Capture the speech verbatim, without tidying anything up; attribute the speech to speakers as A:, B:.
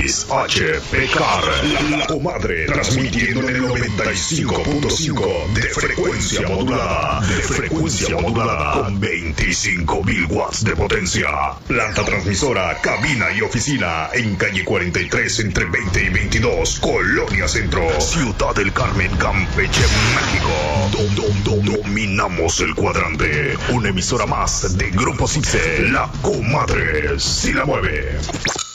A: X H P C A R, La Comadre, transmitiendo en el noventa y cinco punto cinco de frecuencia modulada, de frecuencia modulada, con veinticinco mil watts de potencia. Planta transmisora, cabina y oficina en calle cuarenta y tres entre veinte y veintidós, Colonia Centro, Ciudad del Carmen, Campeche, México. Dom, dom, dom, dominamos el cuadrante. Una emisora más de Grupo Cipse, La Comadre, si la mueve.